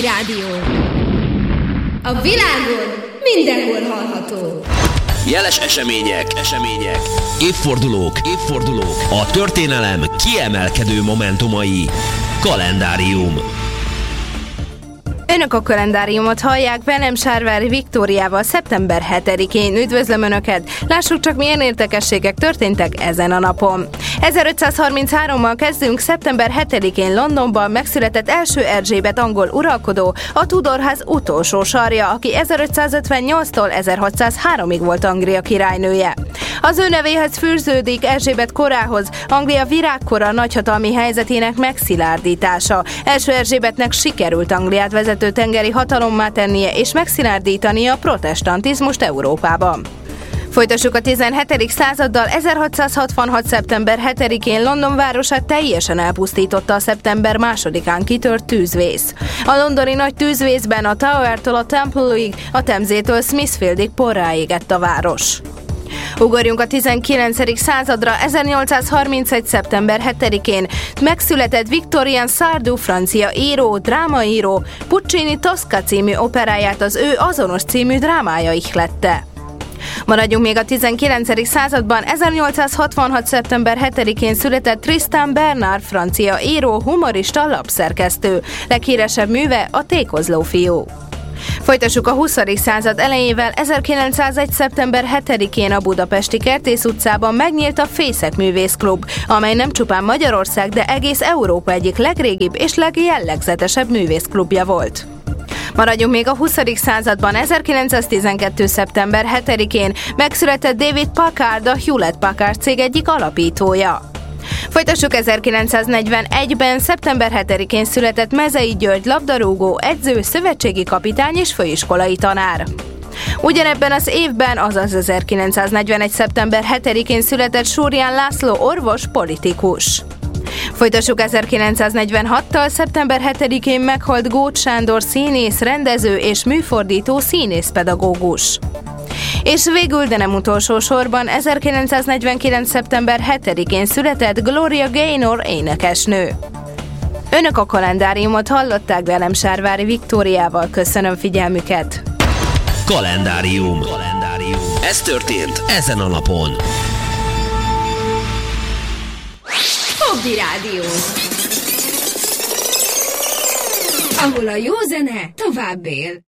Rádió. A világon mindenhol hallható. Jeles események, évfordulók, a történelem kiemelkedő momentumai. Kalendárium. Önök a kalendáriumot hallják, velem Sárvári Viktóriával szeptember 7-én. Üdvözlöm Önöket! Lássuk csak, milyen érdekességek történtek ezen a napon. 1533-mal kezdünk. Szeptember 7-én Londonban megszületett első Erzsébet angol uralkodó, a Tudorház utolsó sarja, aki 1558-tól 1603-ig volt Anglia királynője. Az ő nevéhez fűződik Erzsébet korához Anglia virágkora nagyhatalmi helyzetének megszilárdítása. Első Erzsébetnek sikerült Angliát vezető tengeri hatalommá tennie és megszilárdítania a protestantizmust Európában. Folytassuk a 17. századdal. 1666. szeptember 7-én London városát teljesen elpusztította a szeptember 2-án kitört tűzvész. A londoni nagy tűzvészben a Towertől a Temple-ig, a Themsétől Smithfieldig porrá égett a város. Ugorjunk a 19. századra. 1831. szeptember 7-én megszületett Victorien Sardou, francia író, drámaíró. Puccini Tosca című operáját az ő azonos című drámája ihlette. Maradjunk még a 19. században. 1866. szeptember 7-én született Tristan Bernard, francia író, humorista, lapszerkesztő. Leghíresebb műve a Tékozló fiú. Folytassuk a 20. század elejével. 1901. szeptember 7-én a budapesti Kertész utcában megnyílt a Fészek Művészklub, amely nem csupán Magyarország, de egész Európa egyik legrégibb és legjellegzetesebb művészklubja volt. Maradjunk még a 20. században. 1912. szeptember 7-én megszületett David Packard, a Hewlett-Packard cég egyik alapítója. Folytassuk 1941-ben. szeptember 7-én született Mezei György, labdarúgó, edző, szövetségi kapitány és főiskolai tanár. Ugyanebben az évben, azaz 1941. szeptember 7-én született Súrján László, orvos, politikus. Folytassuk 1946-tal. szeptember 7-én meghalt Góth Sándor, színész, rendező és műfordító, színészpedagógus. És végül, de nem utolsó sorban, 1949. szeptember 7-én született Gloria Gaynor, énekesnő. Önök a kalendáriumot hallották, velem Sárvári Viktóriával. Köszönöm figyelmüket! Kalendárium. Ez történt ezen a napon. Fogdi Rádió. Ahol a jó zene tovább él.